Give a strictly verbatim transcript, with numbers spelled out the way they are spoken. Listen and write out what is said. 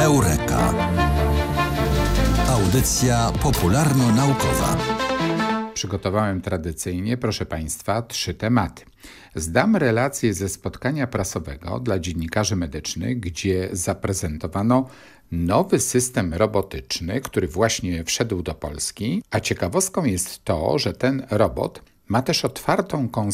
Eureka. Audycja popularno-naukowa. Przygotowałem tradycyjnie, proszę Państwa, trzy tematy. Zdam relację ze spotkania prasowego dla dziennikarzy medycznych, gdzie zaprezentowano nowy system robotyczny, który właśnie wszedł do Polski, a ciekawostką jest to, że ten robot ma też otwartą konsolę